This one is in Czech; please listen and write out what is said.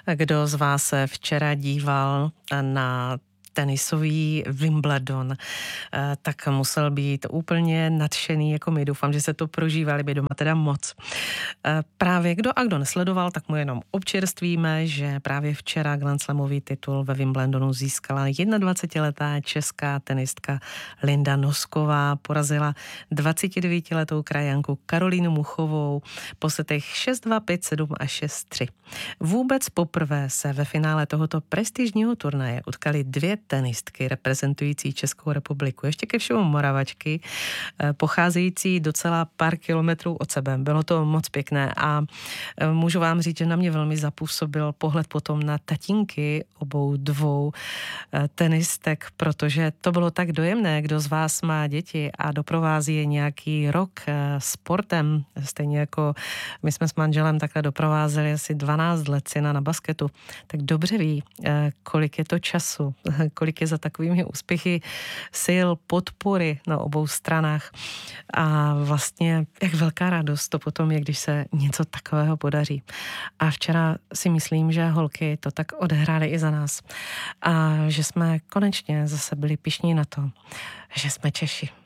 Kdo z vás se včera díval na tenisový Wimbledon, tak musel být úplně nadšený jako my. Doufám, že se to prožívali by doma teda moc. Právě kdo nesledoval, tak mu jenom občerstvíme, že právě včera Grand Slamový titul ve Wimbledonu získala 21letá česká tenistka Linda Nosková. Porazila 29letou krajanku Karolínu Muchovou po setech 6-2, 5-7 a 6-3. Vůbec poprvé se ve finále tohoto prestižního turnaje utkaly dvě tenistky reprezentující Českou republiku. Ještě ke všemu Moravačky, pocházející docela pár kilometrů od sebe. Bylo to moc pěkné a můžu vám říct, že na mě velmi zapůsobil pohled potom na tatínky obou dvou tenistek, protože to bylo tak dojemné, kdo z vás má děti a doprovází je nějaký rok sportem, stejně jako my jsme s manželem takhle doprovázeli asi 12 let syna na basketu, tak dobře ví, kolik je to času, kolik je za takovými úspěchy sil, podpory na obou stranách a vlastně jak velká radost to potom je, když se něco takového podaří. A včera si myslím, že holky to tak odehrály i za nás a že jsme konečně zase byli pyšní na to, že jsme Češi.